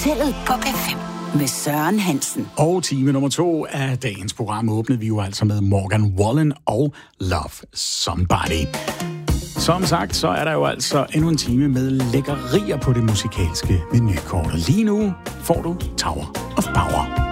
Hotellet på P5 med Søren Hansen. Og time nummer 2 af dagens program åbnede vi jo altså med Morgan Wallen og Love Somebody. Som sagt, så er der jo altså endnu en time med lækkerier på det musikalske menukort. Lige nu får du Tower of Power.